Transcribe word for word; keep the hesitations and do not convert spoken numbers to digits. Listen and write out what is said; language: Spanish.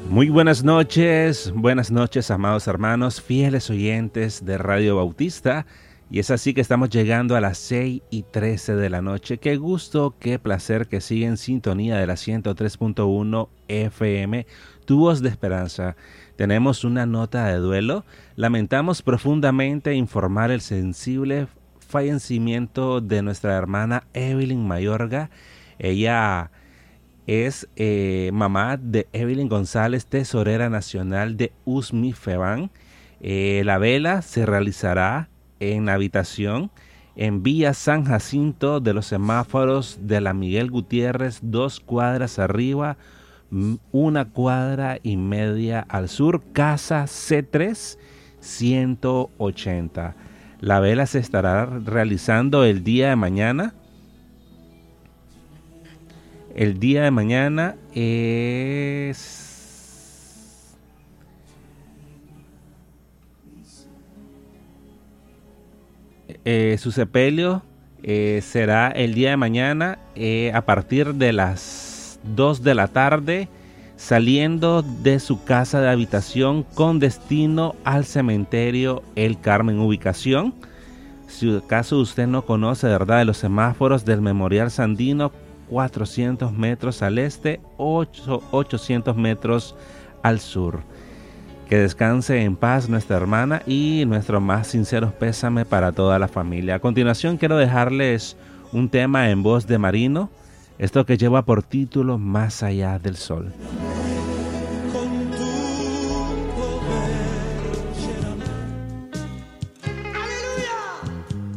Muy buenas noches, buenas noches, amados hermanos, fieles oyentes de Radio Bautista. Y es así que estamos llegando a las seis y trece de la noche. Qué gusto, qué placer que sigue en sintonía de la ciento tres punto uno F M, tu voz de esperanza. Tenemos una nota de duelo. Lamentamos profundamente informar el sensible fallecimiento de nuestra hermana Evelyn Mayorga. Ella es eh, mamá de Evelyn González, tesorera nacional de U S M I FEBAN. Eh, la vela se realizará en la habitación en Villa San Jacinto de los semáforos de la Miguel Gutiérrez, dos cuadras arriba, una cuadra y media al sur, casa C tres ciento ochenta. La vela se estará realizando el día de mañana. El día de mañana es eh, su sepelio eh, será el día de mañana eh, a partir de las dos de la tarde, saliendo de su casa de habitación con destino al cementerio El Carmen. Ubicación, si acaso usted no conoce, de verdad, de los semáforos del Memorial Sandino, cuatrocientos metros al este, ochocientos metros al sur. Que descanse en paz nuestra hermana y nuestro más sincero pésame para toda la familia. A continuación quiero dejarles un tema en voz de Marino, esto que lleva por título Más allá del sol.